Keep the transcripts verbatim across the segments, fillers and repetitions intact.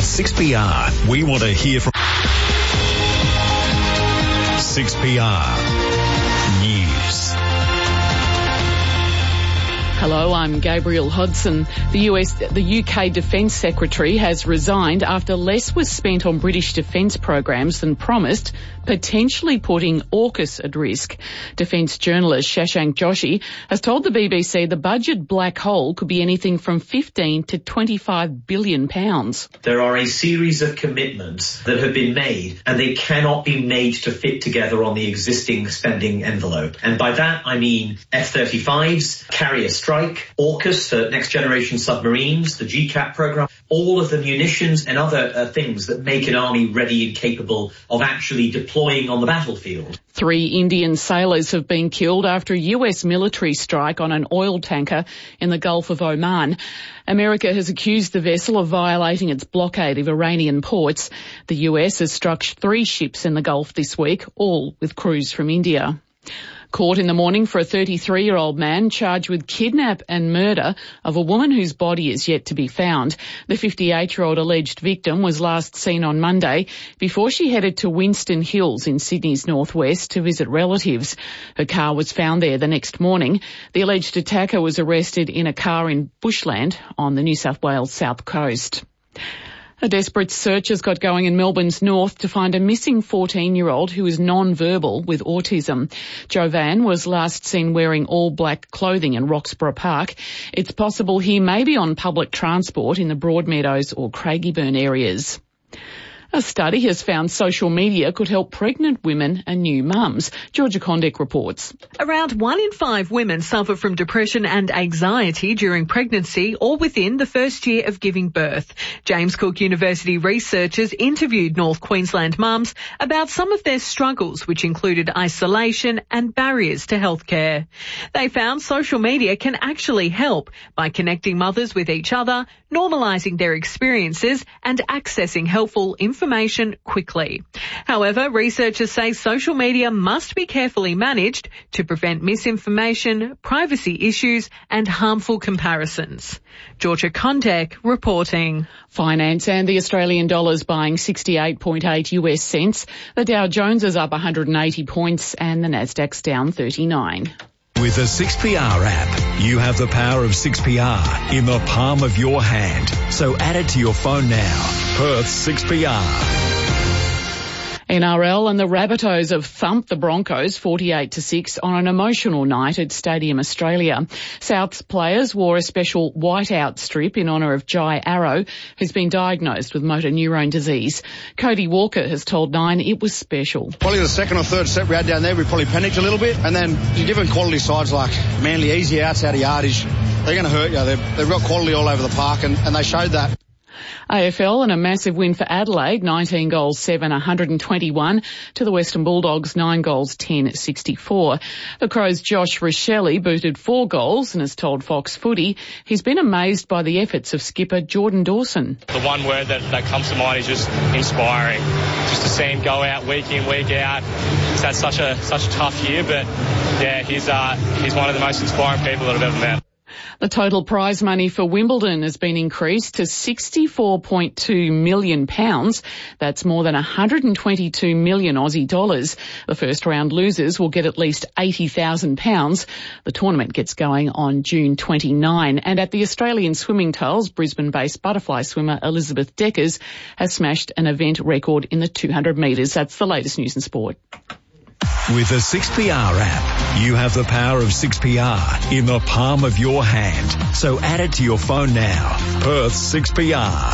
At six P R, we want to hear from six P R News. Hello, I'm Gabriel Hodson. The U S, the U K Defence Secretary has resigned after less was spent on British defence programs than promised, potentially putting AUKUS at risk. Defence journalist Shashank Joshi has told the B B C the budget black hole could be anything from fifteen to twenty-five billion pounds. There are a series of commitments that have been made, and they cannot be made to fit together on the existing spending envelope. And by that I mean F thirty-fives, carrier strike, AUKUS for next generation submarines, the G CAP programme, all of the munitions and other uh, things that make an army ready and capable of actually deploying on the battlefield. Three Indian sailors have been killed after a U S military strike on an oil tanker in the Gulf of Oman. America has accused the vessel of violating its blockade of Iranian ports. The U S has struck three ships in the Gulf this week, all with crews from India. Court in the morning for a thirty-three-year-old man charged with kidnap and murder of a woman whose body is yet to be found. The fifty-eight-year-old alleged victim was last seen on Monday before she headed to Winston Hills in Sydney's northwest to visit relatives. Her car was found there the next morning. The alleged attacker was arrested in a car in Bushland on the New South Wales south coast. A desperate search has got going in Melbourne's north to find a missing fourteen-year-old who is non-verbal with autism. Jovan was last seen wearing all black clothing in Roxburgh Park. It's possible he may be on public transport in the Broadmeadows or Craigieburn areas. A study has found social media could help pregnant women and new mums. Georgia Condek reports. Around one in five women suffer from depression and anxiety during pregnancy or within the first year of giving birth. James Cook University researchers interviewed North Queensland mums about some of their struggles, which included isolation and barriers to healthcare. They found social media can actually help by connecting mothers with each other, normalising their experiences and accessing helpful information information quickly. However, researchers say social media must be carefully managed to prevent misinformation, privacy issues and harmful comparisons. Georgia Condek reporting. Finance and the Australian dollar's buying sixty-eight point eight U S cents. The Dow Jones is up one hundred eighty points and the Nasdaq's down thirty-nine. With the six P R app, you have the power of six P R in the palm of your hand. So add it to your phone now. Perth six P R. N R L and the Rabbitohs have thumped the Broncos forty-eight to six on an emotional night at Stadium Australia. South's players wore a special whiteout strip in honour of Jai Arrow, who's been diagnosed with motor neurone disease. Cody Walker has told Nine it was special. Probably the second or third set we had down there, we probably panicked a little bit. And then given quality sides like Manly, easy outs out of yardage, they're going to hurt you. They've, they've got quality all over the park and, and they showed that. A F L and a massive win for Adelaide, nineteen goals seven, one hundred twenty-one to the Western Bulldogs, nine goals ten, sixty-four. The Crows' Josh Richelli booted four goals and has told Fox Footy he's been amazed by the efforts of skipper Jordan Dawson. The one word that, that comes to mind is just inspiring. Just to see him go out week in, week out. He's had such a such a tough year, but yeah, he's uh, he's one of the most inspiring people that I've ever met. The total prize money for Wimbledon has been increased to sixty-four point two million pounds. That's more than one hundred twenty-two million Aussie dollars. The first round losers will get at least eighty thousand pounds. The tournament gets going on June twenty-ninth. And at the Australian Swimming Trials, Brisbane-based butterfly swimmer Elizabeth Deckers has smashed an event record in the two hundred metres. That's the latest news and sport. With the six P R app, you have the power of six P R in the palm of your hand. So add it to your phone now. Perth six P R.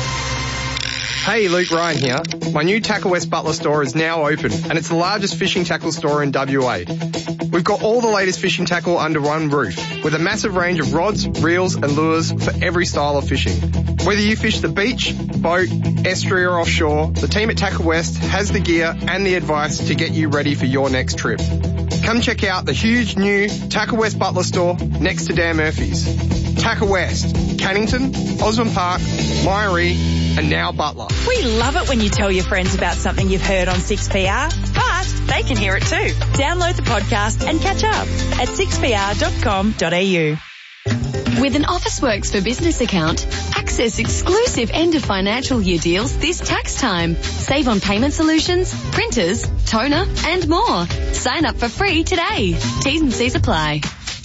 Hey, Luke Ryan here. My new Tackle West Butler store is now open and it's the largest fishing tackle store in W A. We've got all the latest fishing tackle under one roof with a massive range of rods, reels and lures for every style of fishing. Whether you fish the beach, boat, estuary or offshore, the team at Tackle West has the gear and the advice to get you ready for your next trip. Come check out the huge new Tackle West Butler store next to Dan Murphy's. Tackle West, Cannington, Osborne Park, Myrie and now Butler. We love it when you tell your friends about something you've heard on six P R, but they can hear it too. Download the podcast and catch up at six p r dot com dot a u. With an Officeworks for Business account, access exclusive end of financial year deals this tax time. Save on payment solutions, printers, toner, and more. Sign up for free today. T's and C's apply.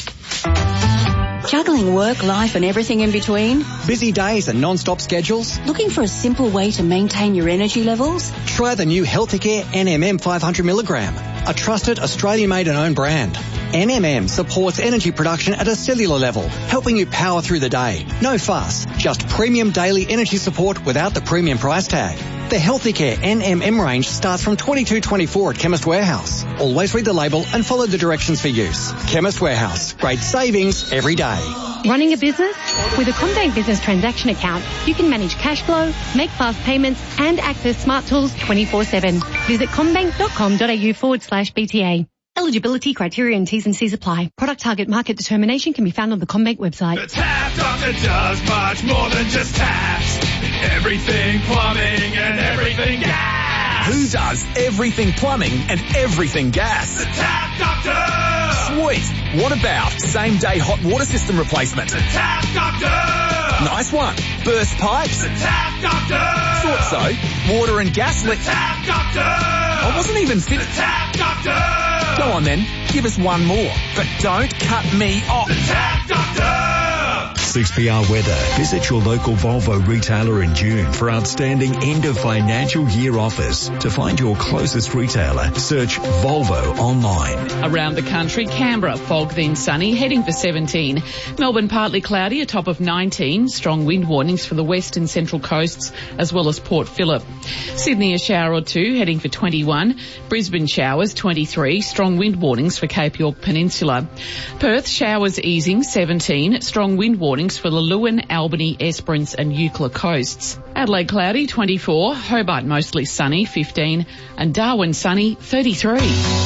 Juggling work, life and everything in between? Busy days and non-stop schedules? Looking for a simple way to maintain your energy levels? Try the new Healthicare N M M five hundred milligram, a trusted Australian-made and owned brand. N M M supports energy production at a cellular level, helping you power through the day. No fuss, just premium daily energy support without the premium price tag. The Healthicare N M M range starts from twenty-two twenty-four at Chemist Warehouse. Always read the label and follow the directions for use. Chemist Warehouse, great savings every day. Running a business? With a CommBank Business Transaction Account, you can manage cash flow, make fast payments and access smart tools twenty-four seven. Visit commbank.com.au forward slash BTA. Eligibility, criteria and T's and C's apply. Product target market determination can be found on the CommBank website. The Tap Doctor does much more than just taps. Everything plumbing and everything gas. Who does everything plumbing and everything gas? The Tap Doctor! Sweet. What about same-day hot water system replacement? The Tap Doctor! Nice one. Burst pipes? The Tap Doctor! Thought so. Water and gas The leak. Tap Doctor! I wasn't even fit. The Tap Doctor! Go on then. Give us one more. But don't cut me off. The Tap Doctor! six P R weather. Visit your local Volvo retailer in June for outstanding end of financial year offers. To find your closest retailer, search Volvo online. Around the country, Canberra, fog then sunny, heading for seventeen. Melbourne, partly cloudy, a top of nineteen. Strong wind warnings for the west and central coasts, as well as Port Phillip. Sydney, a shower or two, heading for twenty-one. Brisbane, showers, twenty-three. Strong wind warnings for Cape York Peninsula. Perth, showers easing, seventeen. Strong wind warnings for the Lewin, Albany, Esperance and Eucla coasts. Adelaide, cloudy, twenty-four. Hobart, mostly sunny, fifteen. And Darwin, sunny, thirty-three.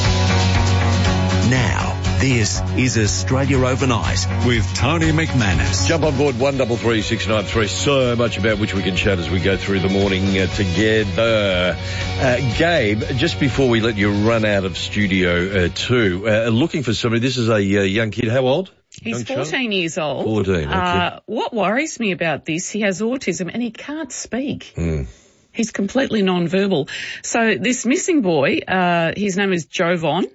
Now, this is Australia Overnight with Tony McManus. Jump on board one double three six nine three. So much about which we can chat as we go through the morning uh, together. Uh, Gabe, just before we let you run out of studio uh, two, uh, looking for somebody. This is a uh, young kid. How old? He's fourteen years old. fourteen, okay. Uh, what worries me about this, he has autism and he can't speak. Mm. He's completely non-verbal. So this missing boy, uh, his name is Jovan.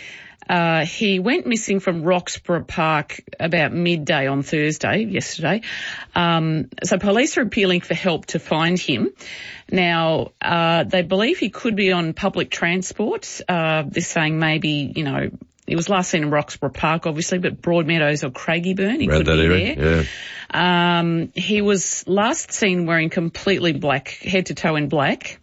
Uh, he went missing from Roxburgh Park about midday on Thursday, yesterday. Um, so police are appealing for help to find him. Now, uh, they believe he could be on public transport. Uh, they're saying maybe, you know, he was last seen in Roxburgh Park, obviously, but Broadmeadows or Craigieburn, he Around could be area, there. Yeah. Um, he was last seen wearing completely black, head to toe in black.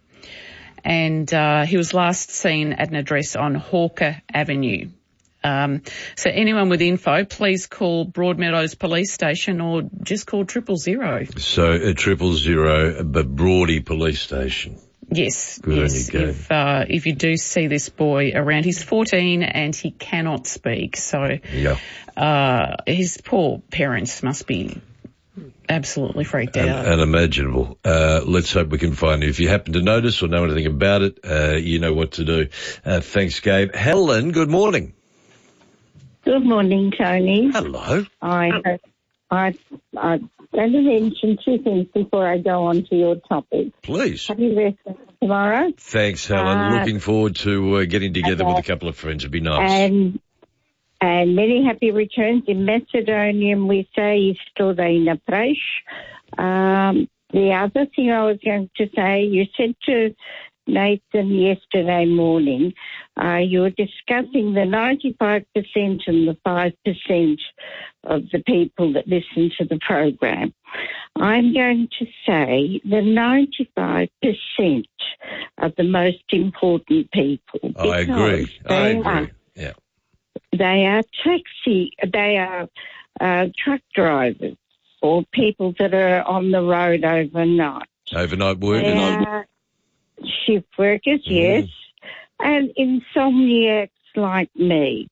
And, uh, he was last seen at an address on Hawker Avenue. Um, so anyone with info, please call Broadmeadows Police Station or just call triple zero. So a triple zero, but Broady Police Station. Yes, Good yes. on you, Gabe. If, uh, if you do see this boy around, he's fourteen and he cannot speak. So, yeah. uh, his poor parents must be absolutely freaked Un- out. unimaginable. Uh, let's hope we can find it. If you happen to notice or know anything about it, uh, you know what to do. Uh, thanks, Gabe. Helen, good morning. Good morning, Tony. Hello. I I I going to mention two things before I go on to your topic. Please. Happy birthday tomorrow. Thanks, Helen. Uh, Looking forward to uh, getting together okay. with a couple of friends. It'd be nice. And and many happy returns. In Macedonian, we say Stodina Prash. Um, the other thing I was going to say, you said to Nathan yesterday morning, uh, you were discussing the ninety-five percent and the five percent of the people that listen to the program. I'm going to say the ninety-five percent are the most important people. I agree. I agree. Are, yeah. They are taxi, they are uh, truck drivers or people that are on the road overnight. Overnight workers. They are shift workers, yes, and insomniacs like me.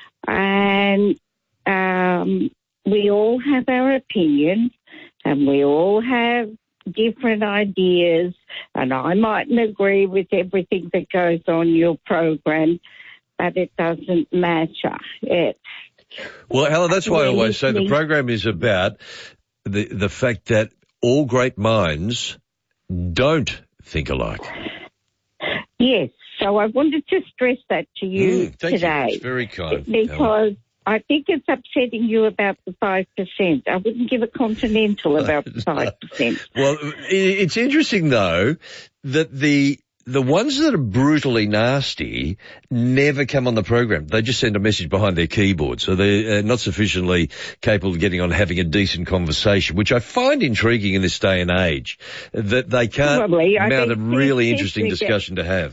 And um, we all have our opinions and we all have different ideas, and I mightn't agree with everything that goes on your program, but it doesn't matter. It's Well, Helen, that's why I always say the listening. program is about the the fact that all great minds don't think alike. Yes, so I wanted to stress that to you Mm, thank today. you. It's very kind. Because Helen. I think it's upsetting you about the five percent. I wouldn't give a continental about the five percent. Well, i- it's interesting though that the the ones that are brutally nasty never come on the program. They just send a message behind their keyboard, so they're uh, not sufficiently capable of getting on having a decent conversation, which I find intriguing in this day and age, that they can't Probably. I mount a think really Keith interesting McGowan- discussion to have.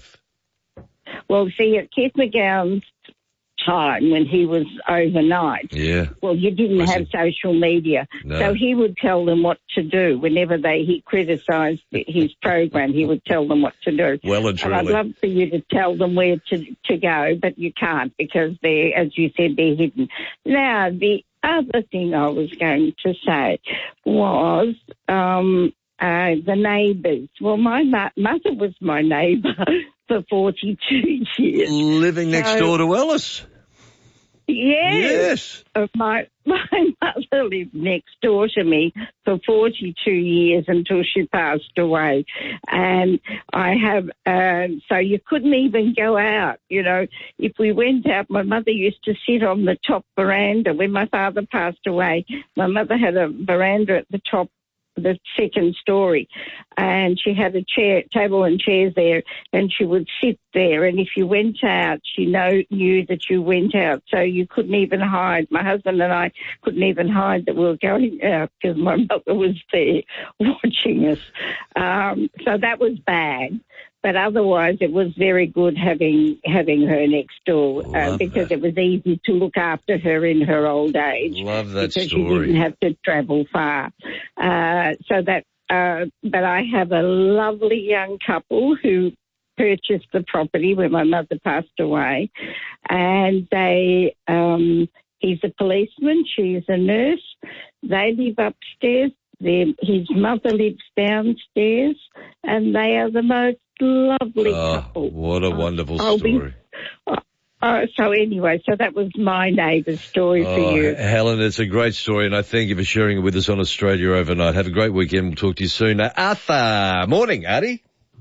Well, see, at Keith McGowan's time when he was overnight, Yeah. well, you didn't I have social media. No. So he would tell them what to do. Whenever they he criticised his program, he would tell them what to do. Well and And I'd truly. love for you to tell them where to, to go, but you can't because they're, as you said, they're hidden. Now, the other thing I was going to say was um, uh, the neighbours. Well, my mo- mother was my neighbour for forty-two years. Living next So- door to Ellis. Yes. Yes. Uh, My my mother lived next door to me for forty-two years until she passed away, and I have uh, so you couldn't even go out. You know, if we went out, my mother used to sit on the top veranda. When my father passed away, my mother had a veranda at the top, the second story, and she had a chair, table and chairs there, and she would sit there, and if you went out, she know, knew that you went out, so you couldn't even hide. My husband and I couldn't even hide that we were going out because my mother was there watching us. Um, so that was bad. But otherwise, it was very good having having her next door uh, Love because that. it was easy to look after her in her old age. Love that because story. you didn't have to travel far. Uh, so that, uh, but I have a lovely young couple who purchased the property when my mother passed away, and they, um, he's a policeman, she's a nurse. They live upstairs. Their, his mother lives downstairs, and they are the most lovely Oh, couple. what a wonderful I'll be- story. Uh, so anyway, so that was my neighbour's story Oh, for you. Helen, it's a great story, and I thank you for sharing it with us on Australia Overnight. Have a great weekend. We'll talk to you soon. Uh, Arthur. Morning, Artie.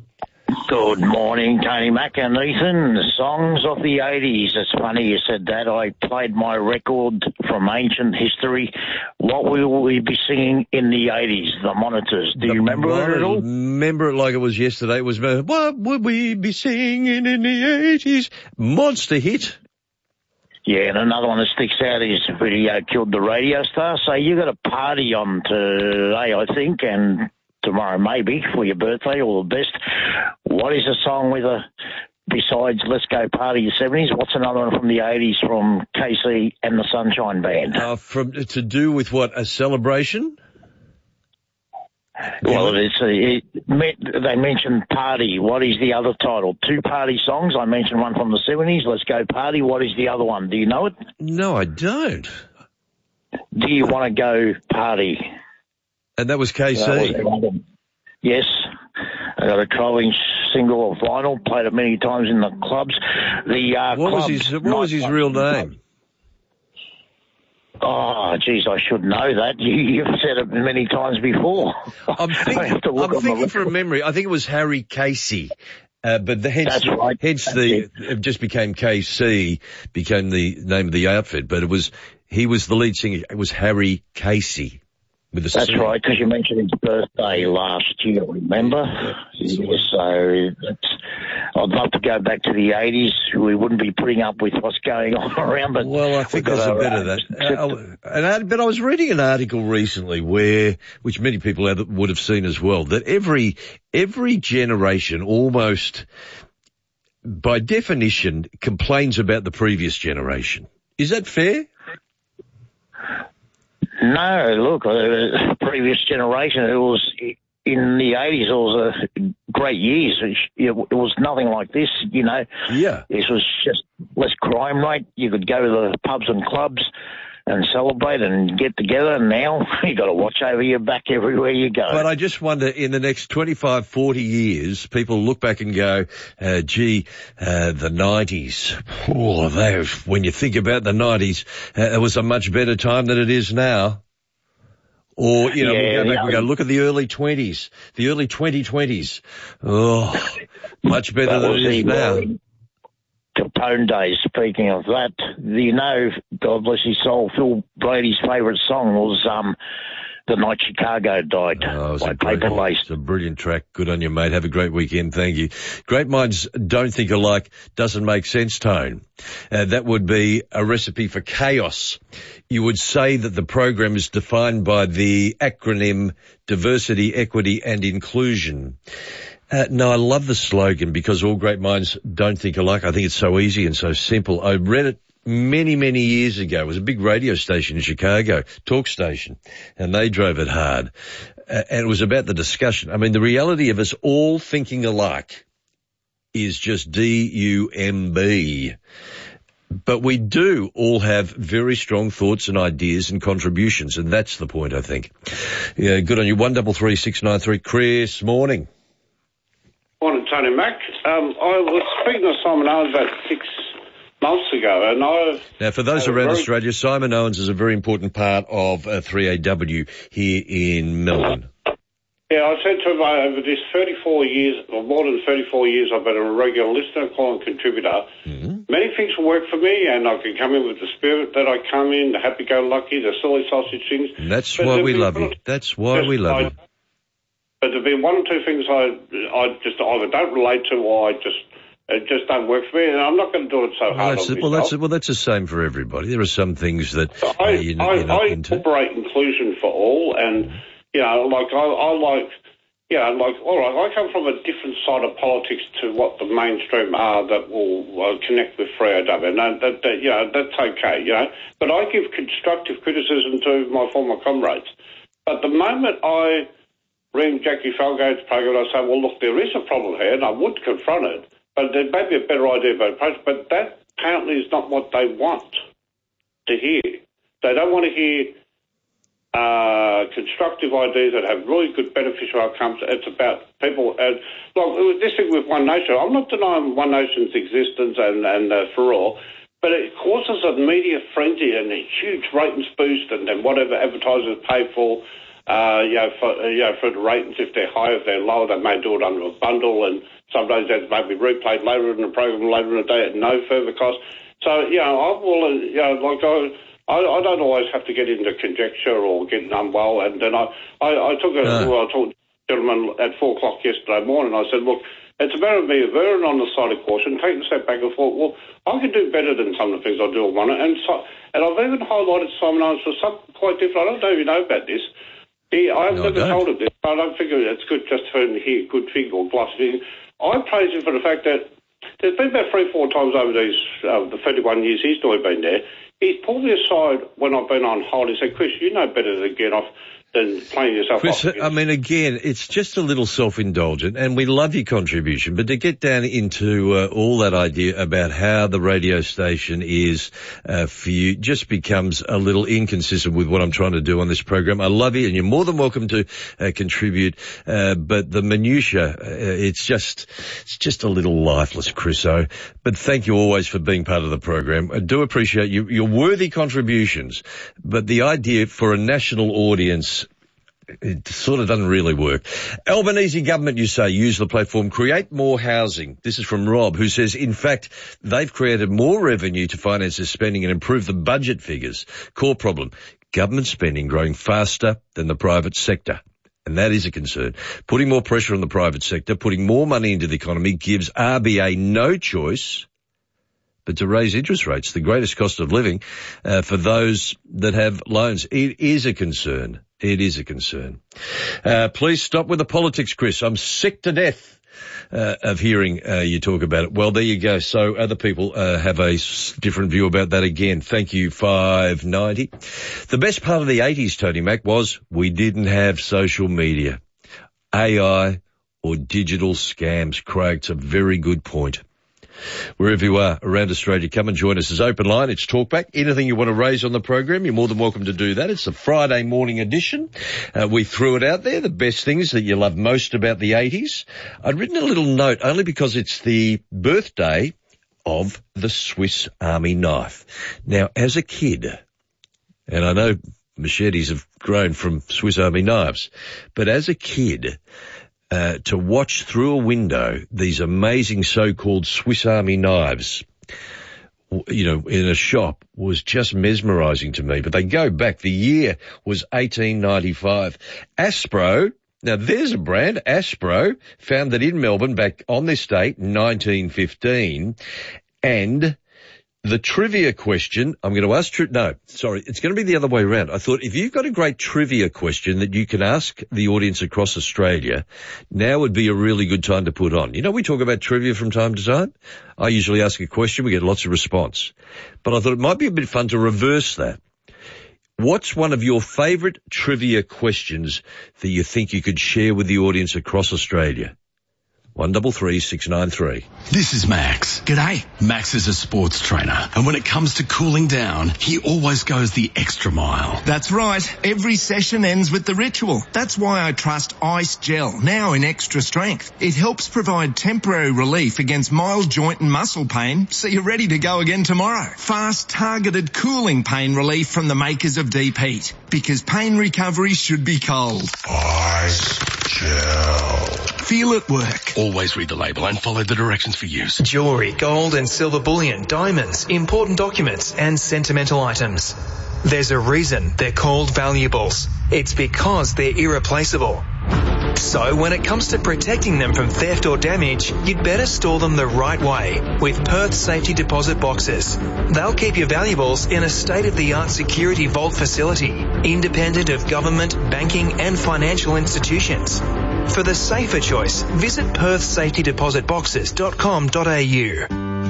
Good morning, Tony Mack and Ethan. Songs of the eighties. It's funny you said that. I played my record from ancient history. What will we be singing in the eighties? The Monitors. Do you remember it at all? Remember it like it was yesterday. It was, uh, what would we be singing in the eighties? Monster hit. Yeah, and another one that sticks out is Video Killed the Radio Star. So you got a party on today, I think, and tomorrow maybe for your birthday. All the best. What is a song with a, besides Let's Go Party your seventies, what's another one from the eighties from K C and the Sunshine Band? Uh, from, to do with what, a celebration? Well, it's a, it, they mentioned Party. What is the other title? Two party songs. I mentioned one from the seventies, Let's Go Party. What is the other one? Do you know it? No, I don't. Do you want to go party? And that was K C? That was, yes. I got a twelve-inch single of vinyl, played it many times in the clubs. The uh, What was clubs, his, what was his real name? Oh, geez, I should know that. You, you've said it many times before. I'm, think, I have to look I'm on thinking the from memory. I think it was Harry Casey. Uh, but the, hence, That's right. hence That's the, it. it just became K C, became the name of the outfit, but it was, he was the lead singer. It was Harry Casey. With a That's C. right, because you mentioned his birthday last year, remember? Yeah, so that's, I'd love to go back to the eighties. We wouldn't be putting up with what's going on around, but Well, I think we've there's got a bit our of that. own- Uh, and I, but I was reading an article recently where, which many people have, would have seen as well, that every, every generation almost, by definition, complains about the previous generation. Is that fair? No, look, uh, previous generation, it was in the eighties, it was a great years. It, it was nothing like this, you know. Yeah. This was just less crime rate. You could go to the pubs and clubs. and celebrate and get together. And now you got to watch over your back everywhere you go. But I just wonder, in the next twenty-five, forty years, people look back and go, uh, gee, uh, the nineties. Oh, they, when you think about the nineties, uh, it was a much better time than it is now. Or, you know, yeah, we go back, yeah. we go, look at the early twenties, the early twenty twenties. Oh, much better than it is now. Capone days, speaking of that, you know, God bless his soul, Phil Brady's favourite song was um, The Night Chicago Died oh, by great, Paper Lace. It's a brilliant track. Good on you, mate. Have a great weekend. Thank you. Great minds don't think alike. Doesn't make sense, Tone. Uh, that would be a recipe for chaos. You would say that the program is defined by the acronym diversity, equity and inclusion. Uh, no, I love the slogan because all great minds don't think alike. I think it's so easy and so simple. I read it many, many years ago. It was a big radio station in Chicago, talk station, and they drove it hard. Uh, and it was about the discussion. I mean, the reality of us all thinking alike is just D U M B. But we do all have very strong thoughts and ideas and contributions, and that's the point, I think. Yeah, good on you. One double three six nine three. Chris, morning. Morning, Tony Mac. Um, I was speaking to Simon Owens about six months ago, and I... Now, for those around very... Australia, Simon Owens is a very important part of uh, three A W here in Melbourne. Yeah, I said to him, uh, over this thirty-four years, or more than thirty-four years, I've been a regular listener, call and contributor. Mm-hmm. Many things will work for me, and I can come in with the spirit that I come in, the happy-go-lucky, the silly sausage things. And that's but why we love you. That's why we love I, you. But there've been one or two things I I just either don't relate to or I just it just don't work for me, and I'm not going to do it so well, hard that's on well, that's well, that's the same for everybody. There are some things that I, uh, you're, I, you're not I into. incorporate inclusion for all, and you know, like I, I like, you know, like all right, I come from a different side of politics to what the mainstream are that will uh, connect with three A W, and that, that, that you know that's okay, you know. But I give constructive criticism to my former comrades. But the moment I ring Jackie Falgate's program and I say, well, look, there is a problem here, and I would confront it, but there may be a better idea about approach, but that apparently is not what they want to hear. They don't want to hear uh, constructive ideas that have really good beneficial outcomes. It's about people, and look, this thing with One Nation, I'm not denying One Nation's existence and, and uh, for all, but it causes a media frenzy and a huge ratings boost, and then whatever advertisers pay for, Uh, you know, for, uh, you know, for the ratings, if they're high, if they're low, they may do it under a bundle, and some days that may be replayed later in the program, later in the day at no further cost. So, you know, I will, uh, you know, like I, I, I don't always have to get into conjecture or get unwell, and then I, I, I took a, no. well, I talked to a gentleman at four o'clock yesterday morning, I said, look, it's about to be very on the side of caution, take a step back and thought, well, I can do better than some of the things I do at one, and so, and I've even highlighted Simon Owens for something quite different. I don't know if you know about this. He, I've no, never told him this. I don't figure it's good just for him to hear good thing or glass thing. I praise him for the fact that there's been about three, four times over these uh, the thirty-one years he's still been there. He's pulled me aside when I've been on holiday and said, Chris, you know better than get off than playing yourself Chris, off. I mean, again, it's just a little self-indulgent, and we love your contribution, but to get down into uh, all that idea about how the radio station is uh, for you just becomes a little inconsistent with what I'm trying to do on this program. I love you, and you're more than welcome to uh, contribute, uh, but the minutiae, uh, it's just it's just a little lifeless, Chriso. But thank you always for being part of the program. I do appreciate you, your worthy contributions, but the idea for a national audience, it sort of doesn't really work. Albanese government, you say, use the platform, create more housing. This is from Rob, who says, in fact, they've created more revenue to finance their spending and improve the budget figures. Core problem, government spending growing faster than the private sector. And that is a concern. Putting more pressure on the private sector, putting more money into the economy gives R B A no choice but to raise interest rates, the greatest cost of living uh, for those that have loans. It is a concern. It is a concern. Uh, please stop with the politics, Chris. I'm sick to death uh, of hearing uh, you talk about it. Well, there you go. So other people uh, have a different view about that again. Thank you, five ninety. The best part of the eighties, Tony Mac, was we didn't have social media. A I or digital scams, Craig, it's a very good point. wherever you are around Australia. Come and join us. It's Open Line. It's Talkback. Anything you want to raise on the program, you're more than welcome to do that. It's a Friday morning edition. Uh, we threw it out there, the best things that you love most about the eighties. I'd written a little note only because it's the birthday of the Swiss Army knife. Now, as a kid, and I know machetes have grown from Swiss Army knives, but as a kid, uh, to watch through a window these amazing so-called Swiss Army knives, you know, in a shop was just mesmerising to me. But they go back. The year was eighteen ninety-five. Aspro, now there's a brand, Aspro, founded in Melbourne back on this date, nineteen fifteen. And the trivia question, I'm going to ask, tri- no, sorry, it's going to be the other way around. I thought if you've got a great trivia question that you can ask the audience across Australia, now would be a really good time to put on. You know, we talk about trivia from time to time. I usually ask a question, we get lots of response. But I thought it might be a bit fun to reverse that. What's one of your favourite trivia questions that you think you could share with the audience across Australia? One double three six nine three. This is Max. G'day. Max is a sports trainer, and when it comes to cooling down, he always goes the extra mile. That's right. Every session ends with the ritual. That's why I trust Ice Gel, now in extra strength. It helps provide temporary relief against mild joint and muscle pain, so you're ready to go again tomorrow. Fast, targeted cooling pain relief from the makers of Deep Heat, because pain recovery should be cold. Ice Gel. Feel it work. Always read the label and follow the directions for use. Jewellery, gold and silver bullion, diamonds, important documents and sentimental items. There's a reason they're called valuables. It's because they're irreplaceable. So when it comes to protecting them from theft or damage, you'd better store them the right way with Perth Safety Deposit Boxes. They'll keep your valuables in a state-of-the-art security vault facility, independent of government, banking and financial institutions. For the safer choice, visit perth safety deposit boxes dot com dot a u.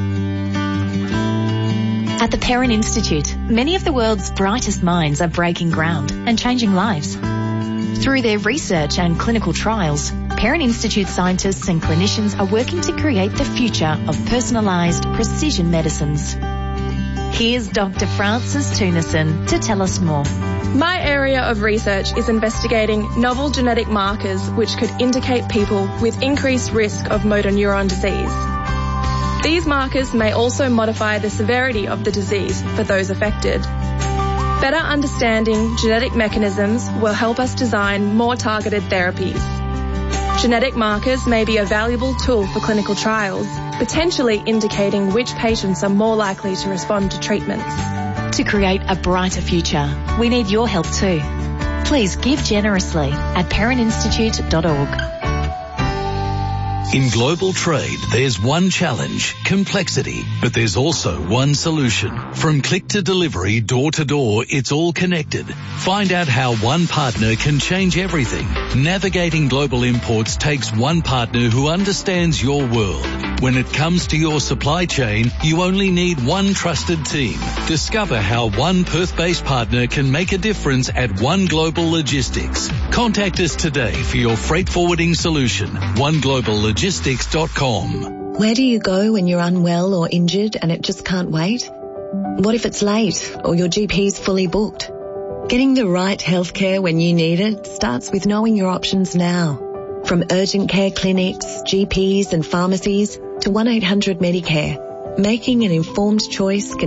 At the Perrin Institute, many of the world's brightest minds are breaking ground and changing lives. Through their research and clinical trials, Perrin Institute scientists and clinicians are working to create the future of personalised precision medicines. Here's Doctor Frances Tunison to tell us more. My area of research is investigating novel genetic markers which could indicate people with increased risk of motor neuron disease. These markers may also modify the severity of the disease for those affected. Better understanding genetic mechanisms will help us design more targeted therapies. Genetic markers may be a valuable tool for clinical trials, potentially indicating which patients are more likely to respond to treatments. To create a brighter future, we need your help too. Please give generously at perrin institute dot org. In global trade, there's one challenge, complexity, but there's also one solution. From click to delivery, door to door, it's all connected. Find out how one partner can change everything. Navigating global imports takes one partner who understands your world. When it comes to your supply chain, you only need one trusted team. Discover how one Perth-based partner can make a difference at One Global Logistics. Contact us today for your freight forwarding solution. one global logistics dot com. Where do you go when you're unwell or injured and it just can't wait? What if it's late or your G P's fully booked? Getting the right healthcare when you need it starts with knowing your options now. From urgent care clinics, G Ps and pharmacies to one eight hundred Medicare, making an informed choice can